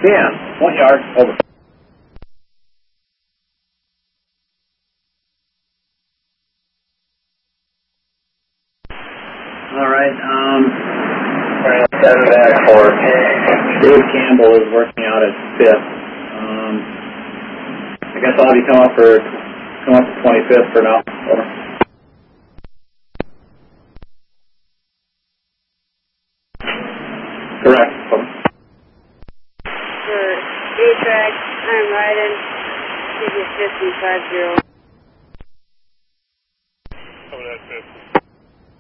Dan, 1 yard, over. All right, Dave Campbell is working out at 5th. I guess I'll have you come up to 25th for now. Over. Correct. Over. For A-Track, I'm riding, give you 50, 50.